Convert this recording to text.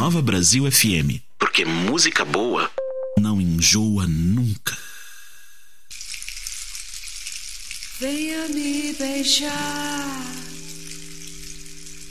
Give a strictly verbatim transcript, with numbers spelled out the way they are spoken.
Nova Brasil F M. Porque música boa não enjoa nunca. Venha me beijar.